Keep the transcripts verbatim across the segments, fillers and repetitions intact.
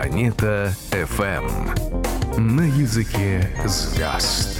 Планета эф эм. На языке звезд.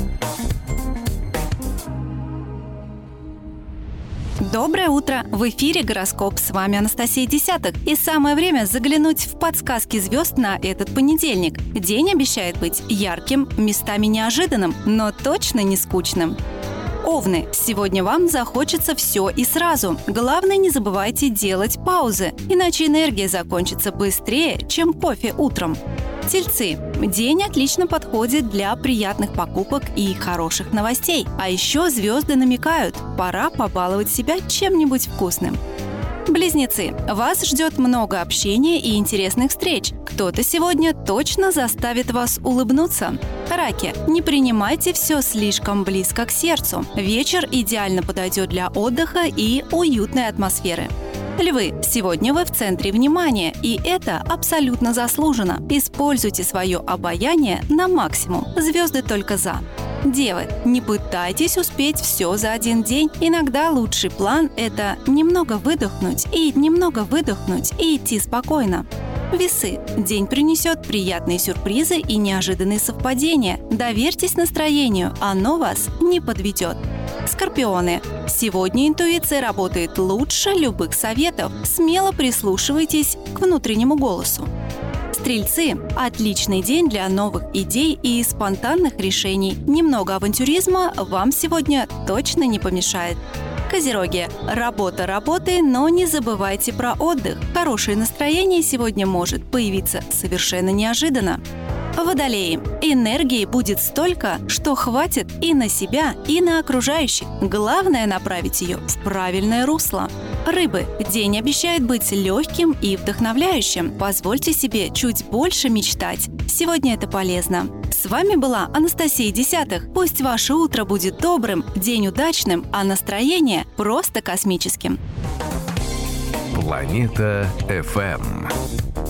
Доброе утро! В эфире гороскоп. С вами Анастасия Десяток. И самое время заглянуть в подсказки звезд на этот понедельник. День обещает быть ярким, местами неожиданным, но точно не скучным. Овны, сегодня вам захочется все и сразу. Главное, не забывайте делать паузы, иначе энергия закончится быстрее, чем кофе утром. Тельцы, день отлично подходит для приятных покупок и хороших новостей. А еще звезды намекают, пора побаловать себя чем-нибудь вкусным. Близнецы, вас ждет много общения и интересных встреч. Кто-то сегодня точно заставит вас улыбнуться. Раки, не принимайте все слишком близко к сердцу. Вечер идеально подойдет для отдыха и уютной атмосферы. Львы, сегодня вы в центре внимания, и это абсолютно заслуженно. Используйте свое обаяние на максимум. Звезды только за. Девы, не пытайтесь успеть все за один день. Иногда лучший план – это немного выдохнуть и немного выдохнуть и идти спокойно. Весы. День принесет приятные сюрпризы и неожиданные совпадения. Доверьтесь настроению, оно вас не подведет. Скорпионы. Сегодня интуиция работает лучше любых советов. Смело прислушивайтесь к внутреннему голосу. Стрельцы. Отличный день для новых идей и спонтанных решений. Немного авантюризма вам сегодня точно не помешает. Козероги. Работа работой, но не забывайте про отдых. Хорошее настроение сегодня может появиться совершенно неожиданно. Водолеи. Энергии будет столько, что хватит и на себя, и на окружающих. Главное направить ее в правильное русло. Рыбы. День обещает быть легким и вдохновляющим. Позвольте себе чуть больше мечтать. Сегодня это полезно. С вами была Анастасия Десятых. Пусть ваше утро будет добрым, день удачным, а настроение просто космическим. Планета эф эм.